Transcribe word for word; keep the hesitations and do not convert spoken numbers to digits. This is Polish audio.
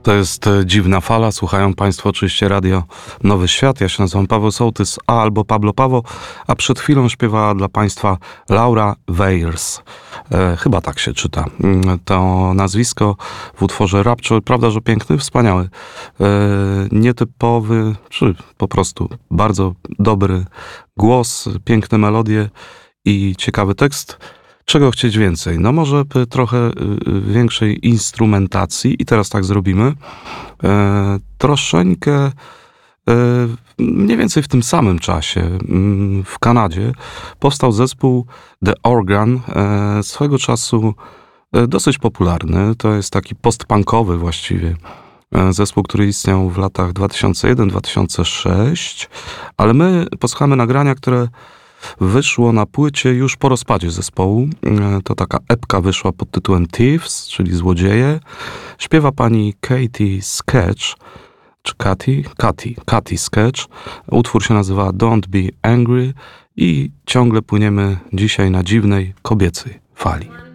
To jest e, Dziwna Fala. Słuchają Państwo oczywiście Radio Nowy Świat. Ja się nazywam Paweł Sołtys, a albo Pablo Paweł, a przed chwilą śpiewała dla Państwa Laura Weyers. E, chyba tak się czyta mm, to nazwisko w utworze Rapture. Prawda, że piękny, wspaniały, e, nietypowy, czy po prostu bardzo dobry głos, piękne melodie i ciekawy tekst. Czego chcieć więcej? No może trochę większej instrumentacji i teraz tak zrobimy. E, troszeczkę e, mniej więcej w tym samym czasie w Kanadzie powstał zespół The Organ, e, swego czasu e, dosyć popularny. To jest taki postpunkowy właściwie e, zespół, który istniał w latach dwa tysiące jeden do dwa tysiące szóstego, ale my posłuchamy nagrania, które wyszło na płycie już po rozpadzie zespołu. To taka epka wyszła pod tytułem Thieves, czyli Złodzieje. Śpiewa pani Katie Sketch, czy Katy? Katy, Katy Sketch. Utwór się nazywa Don't Be Angry i ciągle płyniemy dzisiaj na dziwnej kobiecej fali.